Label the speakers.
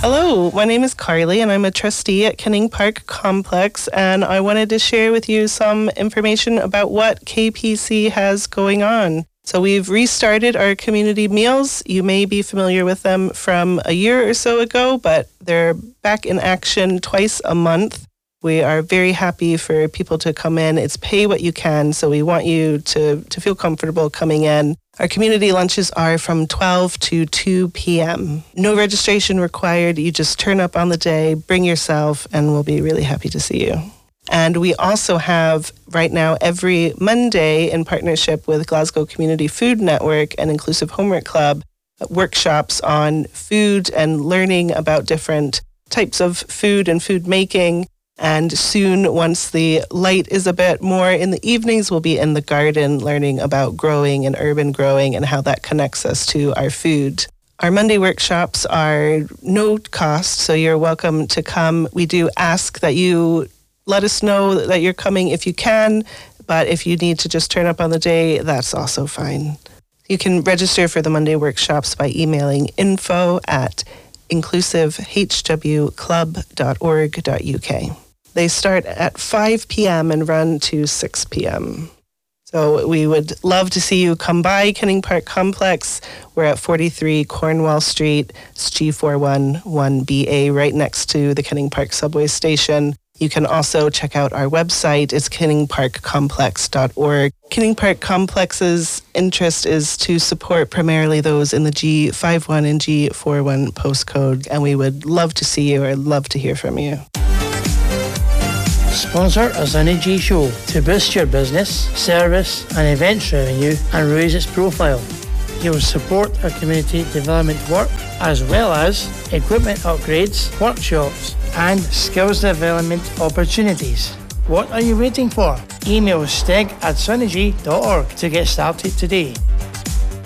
Speaker 1: Hello, my name is Carly and I'm a trustee at Kenning Park Complex, and I wanted to share with you some information about what KPC has going on. So we've restarted our community meals. You may be familiar with them from a year or so ago, but they're back in action twice a month. We are very happy for people to come in. It's pay what you can, so we want you to feel comfortable coming in. Our community lunches are from 12 to 2 p.m. No registration required. You just turn up on the day, bring yourself, and we'll be really happy to see you. And we also have right now every Monday, in partnership with Glasgow Community Food Network and Inclusive Homework Club, workshops on food and learning about different types of food and food making. And soon, once the light is a bit more in the evenings, we'll be in the garden learning about growing and urban growing and how that connects us to our food. Our Monday workshops are no cost, so you're welcome to come. We do ask that you let us know that you're coming if you can, but if you need to just turn up on the day, that's also fine. You can register for the Monday workshops by emailing info@inclusivehwclub.org.uk. They start at 5 p.m. and run to 6 p.m. So we would love to see you come by Kenning Park Complex. We're at 43 Cornwall Street. It's G411BA, right next to the Kenning Park subway station. You can also check out our website. It's kenningparkcomplex.org. Kenning Park Complex's interest is to support primarily those in the G51 and G41 postcode, and we would love to see you or love to hear from you.
Speaker 2: Sponsor a Sunny G show to boost your business, service and events revenue and raise its profile. You will support our community development work as well as equipment upgrades, workshops and skills development opportunities. What are you waiting for? Email steg@sunnyg.org to get started today.